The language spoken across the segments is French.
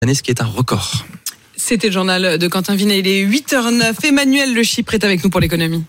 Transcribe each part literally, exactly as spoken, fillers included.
année, ce qui est un record. C'était le journal de Quentin Vinet, il est huit heures zéro neuf. Emmanuel Le Chypre est avec nous pour l'économie.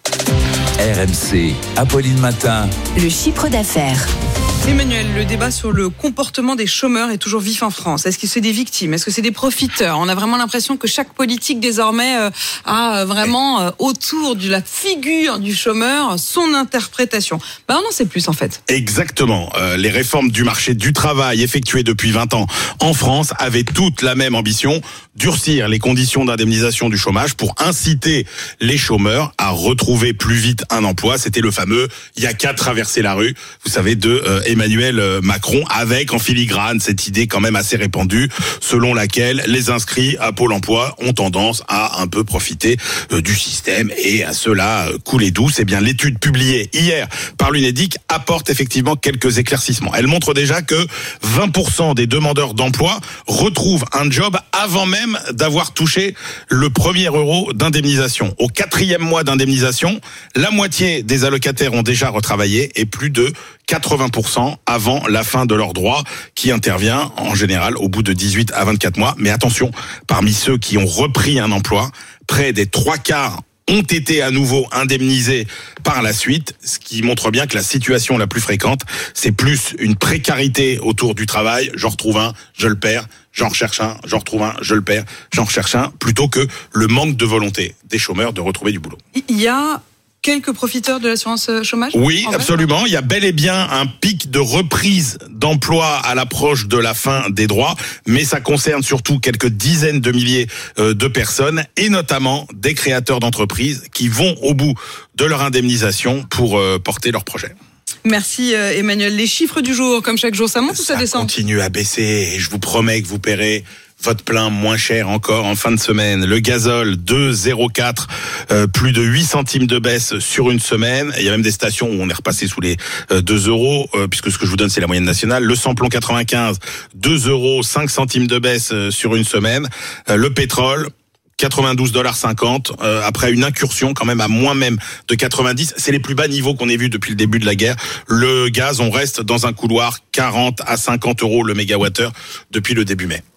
R M C, Apolline Matin. Le Chypre d'affaires. Emmanuel, le débat sur le comportement des chômeurs est toujours vif en France. Est-ce que c'est des victimes? Est-ce que c'est des profiteurs? On a vraiment l'impression que chaque politique désormais euh, a vraiment euh, autour de la figure du chômeur son interprétation. Ben on en sait plus en fait. Exactement. Euh, les réformes du marché du travail effectuées depuis vingt ans en France avaient toutes la même ambition, durcir les conditions d'indemnisation du chômage pour inciter les chômeurs à retrouver plus vite un emploi. C'était le fameux « il y a qu'à traverser la rue », vous savez, de euh, Emmanuel Macron, avec en filigrane cette idée quand même assez répandue selon laquelle les inscrits à Pôle emploi ont tendance à un peu profiter euh, du système et à cela euh, couler douce. Eh bien, l'étude publiée hier par l'Unédic apporte effectivement quelques éclaircissements. Elle montre déjà que vingt pour cent des demandeurs d'emploi retrouvent un job avant même d'avoir touché le premier euro d'indemnisation. Au quatrième mois d'indemnisation, la moitié des allocataires ont déjà retravaillé et plus de quatre-vingts pour cent avant la fin de leur droit, qui intervient en général au bout de dix-huit à vingt-quatre mois. Mais attention, parmi ceux qui ont repris un emploi, près des trois quarts ont été à nouveau indemnisés par la suite, ce qui montre bien que la situation la plus fréquente, c'est plus une précarité autour du travail. J'en retrouve un, je le perds, j'en recherche un, j'en retrouve un, je le perds, j'en recherche un, plutôt que le manque de volonté des chômeurs de retrouver du boulot. Il y a quelques profiteurs de l'assurance chômage? Oui, absolument. Il y a bel et bien un pic de reprise d'emploi à l'approche de la fin des droits, mais ça concerne surtout quelques dizaines de milliers de personnes, et notamment des créateurs d'entreprises qui vont au bout de leur indemnisation pour porter leur projet. Merci Emmanuel. Les chiffres du jour, comme chaque jour, ça monte ou ça descend? Ça continue à baisser et je vous promets que vous paierez votre plein moins cher encore en fin de semaine. Le gazole, deux virgule zéro quatre, euh, plus de huit centimes de baisse sur une semaine. Il y a même des stations où on est repassé sous les euh, deux euros, euh, puisque ce que je vous donne, c'est la moyenne nationale. Le samplon quatre-vingt-quinze, deux euros, cinq centimes de baisse euh, sur une semaine. Euh, le pétrole, quatre-vingt-douze dollars cinquante, euh, après une incursion quand même à moins même de quatre-vingt-dix. C'est les plus bas niveaux qu'on ait vus depuis le début de la guerre. Le gaz, on reste dans un couloir quarante à cinquante euros le mégawattheure depuis le début mai.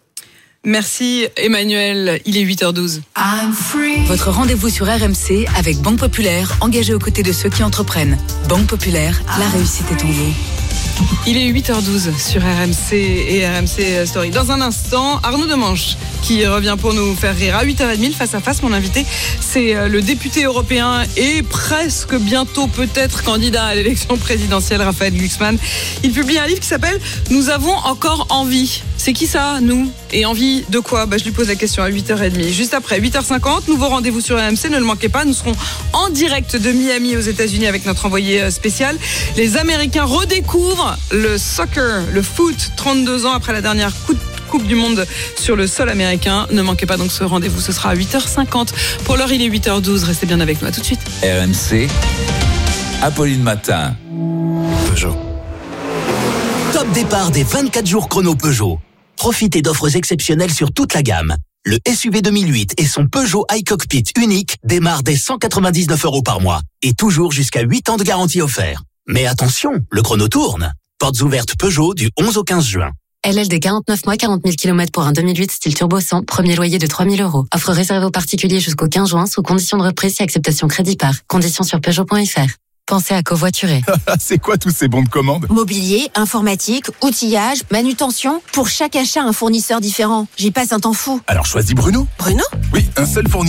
Merci Emmanuel, il est huit heures douze. Votre rendez-vous sur R M C avec Banque Populaire, engagée aux côtés de ceux qui entreprennent. Banque Populaire, la réussite est en vous. Il est huit heures douze sur R M C et R M C Story. Dans un instant, Arnaud Demanche qui revient pour nous faire rire. À huit heures trente, face à face, mon invité, c'est le député européen et presque bientôt peut-être candidat à l'élection présidentielle, Raphaël Glucksmann. Il publie un livre qui s'appelle « Nous avons encore envie ». C'est qui ça, nous? Et envie de quoi? Bah, je lui pose la question à huit heures trente. Juste après, huit heures cinquante, nouveau rendez-vous sur R M C, ne le manquez pas. Nous serons en direct de Miami aux États-Unis avec notre envoyé spécial. Les Américains redécouvrent le soccer, le foot, trente-deux ans après la dernière coupe Coupe du Monde sur le sol américain. Ne manquez pas donc ce rendez-vous, ce sera à huit heures cinquante. Pour l'heure, il est huit heures douze. Restez bien avec nous, à tout de suite. R M C, Apolline Matin. Peugeot. Top départ des vingt-quatre jours chrono Peugeot. Profitez d'offres exceptionnelles sur toute la gamme. Le S U V deux mille huit et son Peugeot iCockpit unique démarrent dès cent quatre-vingt-dix-neuf euros par mois et toujours jusqu'à huit ans de garantie offert. Mais attention, le chrono tourne. Portes ouvertes Peugeot du onze au quinze juin. L L D quarante-neuf mois, quarante mille kilomètres pour un deux mille huit style turbo cent, premier loyer de trois mille euros. Offre réservée aux particuliers jusqu'au quinze juin sous condition de reprise et acceptation crédit par. Conditions sur Peugeot point F R. Pensez à covoiturer. C'est quoi tous ces bons de commande? Mobilier, informatique, outillage, manutention. Pour chaque achat, un fournisseur différent. J'y passe un temps fou. Alors choisis Bruno. Bruno? Oui, un seul fournisseur.